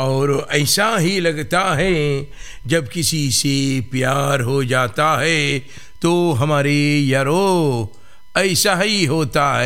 और ऐसा ही लगता है जब किसी से प्यार हो जाता है तो हमारे यारो ऐसा ही होता है।